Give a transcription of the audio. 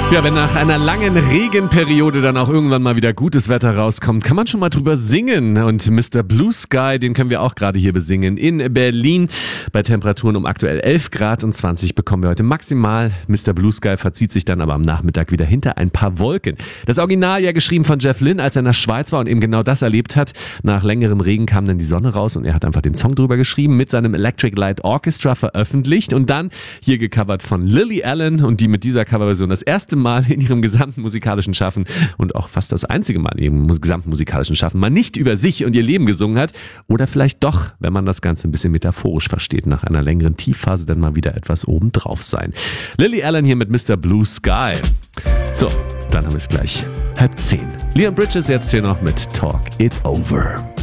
Ja, wenn nach einer langen Regenperiode dann auch irgendwann mal wieder gutes Wetter rauskommt, kann man schon mal drüber singen. Und Mr. Blue Sky, den können wir auch gerade hier besingen. In Berlin bei Temperaturen um aktuell 11 Grad und 20 bekommen wir heute maximal. Mr. Blue Sky verzieht sich dann aber am Nachmittag wieder hinter ein paar Wolken. Das Original ja geschrieben von Jeff Lynne, als er in der Schweiz war und eben genau das erlebt hat. Nach längerem Regen kam dann die Sonne raus und er hat einfach den Song drüber geschrieben, mit seinem Electric Light Orchestra veröffentlicht und dann hier gecovert von Lily Allen, und die mit dieser Coverversion das erste Mal in ihrem gesamten musikalischen Schaffen und auch fast das einzige Mal in ihrem gesamten musikalischen Schaffen mal nicht über sich und ihr Leben gesungen hat. Oder vielleicht doch, wenn man das Ganze ein bisschen metaphorisch versteht, nach einer längeren Tiefphase dann mal wieder etwas obendrauf sein. Lily Allen hier mit Mr. Blue Sky. So, dann haben wir es gleich 9:30. Leon Bridges jetzt hier noch mit Talk It Over.